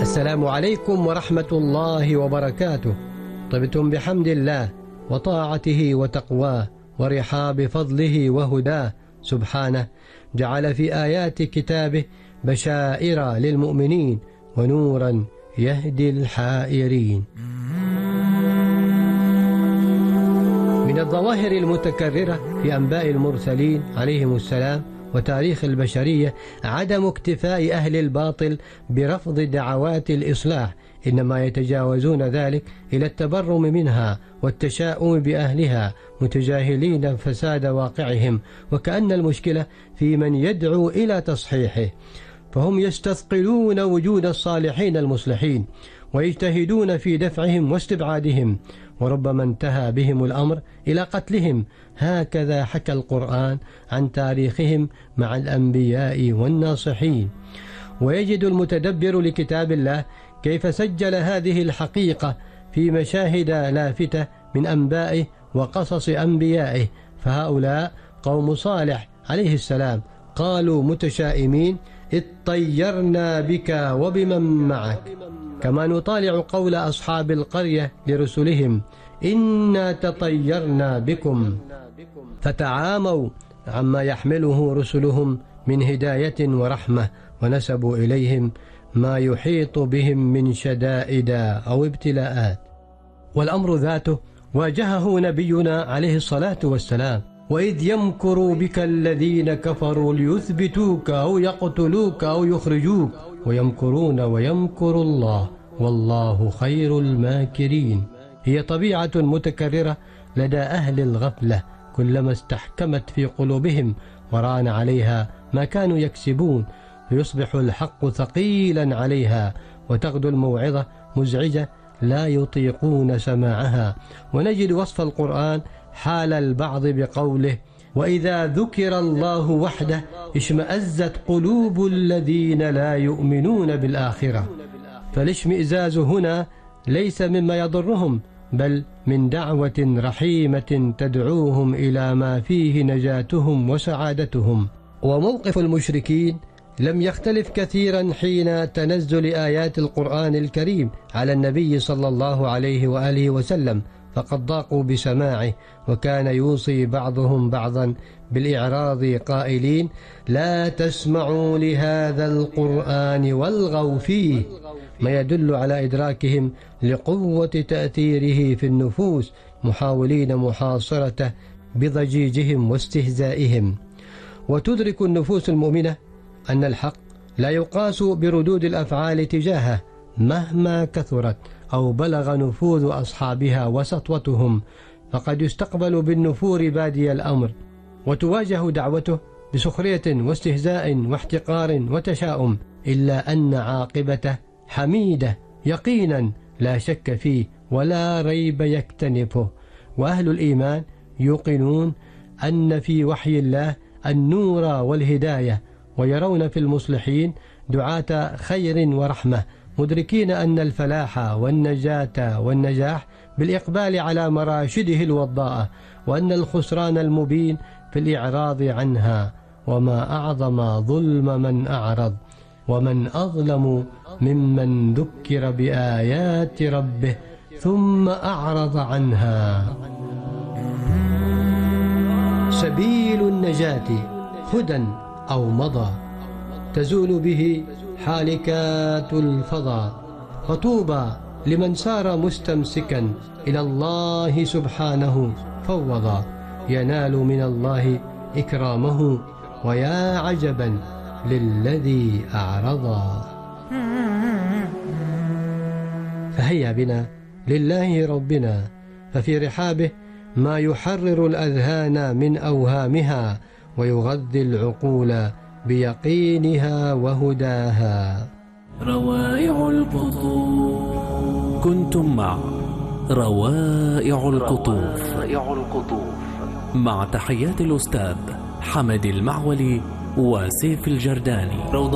السلام عليكم ورحمة الله وبركاته. طبتم بحمد الله وطاعته وتقواه ورحاب فضله وهداه سبحانه، جعل في آيات كتابه بشائر للمؤمنين ونورا يهدي الحائرين. من الظواهر المتكررة في أنباء المرسلين عليهم السلام وتاريخ البشرية عدم اكتفاء أهل الباطل برفض دعوات الإصلاح، إنما يتجاوزون ذلك إلى التبرم منها والتشاؤم بأهلها، متجاهلين فساد واقعهم، وكأن المشكلة في من يدعو إلى تصحيحه، فهم يستثقلون وجود الصالحين المصلحين ويجتهدون في دفعهم واستبعادهم، وربما انتهى بهم الأمر إلى قتلهم. هكذا حكى القرآن عن تاريخهم مع الأنبياء والناصحين. ويجد المتدبر لكتاب الله كيف سجل هذه الحقيقة في مشاهد لافتة من أنبائه وقصص أنبيائه. فهؤلاء قوم صالح عليه السلام قالوا متشائمين: اطيرنا بك وبمن معك. كما نطالع قول أصحاب القرية لرسلهم: إنا تطيرنا بكم، فتعاموا عما يحمله رسلهم من هداية ورحمة، ونسبوا إليهم ما يحيط بهم من شدائد أو ابتلاءات. والأمر ذاته واجهه نبينا عليه الصلاة والسلام: وإذ يمكر بك الذين كفروا ليثبتوك أو يقتلوك أو يخرجوك ويمكرون ويمكر الله والله خير الماكرين. هي طبيعة متكررة لدى أهل الغفلة، كلما استحكمت في قلوبهم وران عليها ما كانوا يكسبون فيصبح الحق ثقيلا عليها، وتغدو الموعظة مزعجة لا يطيقون سماعها. ونجد وصف القرآن حال البعض بقوله: وإذا ذكر الله وحده اشمأزت قلوب الذين لا يؤمنون بالآخرة. فالاشمئزاز هنا ليس مما يضرهم، بل من دعوة رحيمة تدعوهم إلى ما فيه نجاتهم وسعادتهم. وموقف المشركين لم يختلف كثيرا حين تنزل آيات القرآن الكريم على النبي صلى الله عليه وآله وسلم، فقد ضاقوا بسماعه، وكان يوصي بعضهم بعضا بالإعراض قائلين: لا تسمعوا لهذا القرآن والغوا فيه، ما يدل على إدراكهم لقوة تأثيره في النفوس، محاولين محاصرته بضجيجهم واستهزائهم. وتدرك النفوس المؤمنة أن الحق لا يقاس بردود الأفعال تجاهه مهما كثرت أو بلغ نفوذ أصحابها وسطوتهم، فقد يستقبل بالنفور بادي الأمر، وتواجه دعوته بسخرية واستهزاء واحتقار وتشاؤم، إلا أن عاقبته حميدة يقينا لا شك فيه ولا ريب يكتنفه. وأهل الإيمان يوقنون أن في وحي الله النور والهداية، ويرون في المصلحين دعاة خير ورحمة، مدركين أن الفلاح والنجاة والنجاح بالإقبال على مراشده الوضاءة، وأن الخسران المبين في الإعراض عنها. وما أعظم ظلم من أعرض، ومن أظلم ممن ذكر بآيات ربه ثم أعرض عنها. سبيل النجاة هدى أو مضى، تزول به حالكات الفضا، فطوبى لمن سار مستمسكا إلى الله سبحانه فوضا، ينال من الله إكرامه، ويا عجبا للذي أعرضا. فهيا بنا لله ربنا، ففي رحابه ما يحرر الأذهان من أوهامها ويغذي العقول بيقينها وهداها. روائع القطوف. كنتم مع روائع القطوف مع تحيات الأستاذ حمد المعولي وسيف الجرداني.